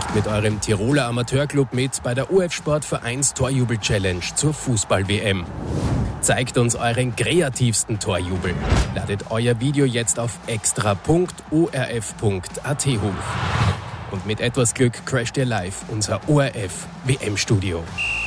Macht mit eurem Tiroler Amateurclub mit bei der OF Sportvereins Torjubel-Challenge zur Fußball-WM. Zeigt uns euren kreativsten Torjubel. Ladet euer Video jetzt auf extra.orf.at hoch. Und mit etwas Glück crasht ihr live unser ORF-WM-Studio.